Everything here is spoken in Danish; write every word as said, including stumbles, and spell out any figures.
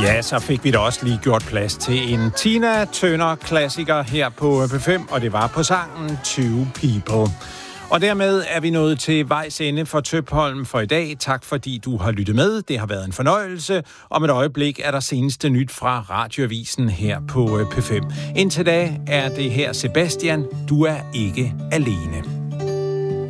Ja, så fik vi da også lige gjort plads til en Tina Turner-klassiker her på P fem, og det var på sangen Two People. Og dermed er vi nået til vejs ende for Tøpholm for i dag. Tak fordi du har lyttet med. Det har været en fornøjelse. Om et øjeblik er der seneste nyt fra Radioavisen her på P fem. Indtil da er det her Sebastian. Du er ikke alene.